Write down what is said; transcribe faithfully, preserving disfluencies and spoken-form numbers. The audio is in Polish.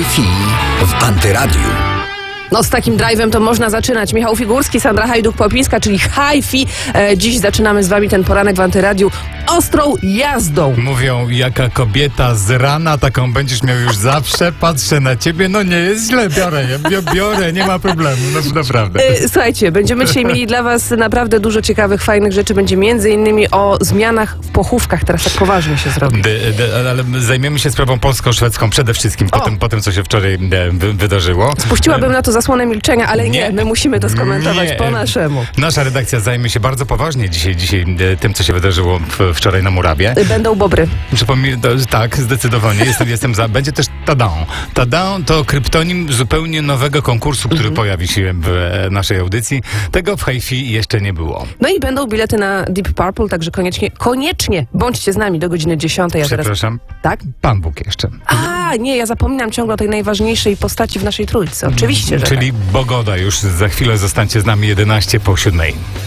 Hi-Fi w Antyradiu. No z takim drive'em to można zaczynać. Michał Figurski, Sandra Hajduk-Popińska, czyli Hi-Fi. E, dziś zaczynamy z wami ten poranek w Antyradiu ostrą jazdą. Mówią, jaka kobieta z rana, taką będziesz miał już zawsze. Patrzę na ciebie, no nie jest źle, biorę, ja biorę, nie ma problemu, no, naprawdę. E, słuchajcie, będziemy dzisiaj mieli dla was naprawdę dużo ciekawych, fajnych rzeczy. Będzie między innymi o zmianach w pochówkach. Teraz tak poważnie się zrobi. D, d, ale zajmiemy się sprawą polsko-szwedzką przede wszystkim, po tym, po tym, co się wczoraj d, wy, wydarzyło. Spuściłabym na to zasłonę milczenia, ale nie, Nie. my musimy to skomentować Nie. po naszemu. Nasza redakcja zajmie się bardzo poważnie dzisiaj, dzisiaj d, tym, co się wydarzyło w, wczoraj na Murawie. Będą bobry. Przypomnij, to, tak, zdecydowanie. Jestem, jestem za. Będzie też Tadan. Tadan to kryptonim zupełnie nowego konkursu, który Mhm. pojawi się w e, naszej audycji. Tego w Hi-Fi jeszcze nie było. No i będą bilety na Deep Purple, także koniecznie, koniecznie bądźcie z nami do godziny dziesiątej. Ja teraz... Przepraszam. Tak? Pan Bóg jeszcze. A, nie, ja zapominam ciągle o tej najważniejszej postaci w naszej trójce. Oczywiście, że Czyli Bogoda. Już za chwilę zostańcie z nami jedenaście po siódmej.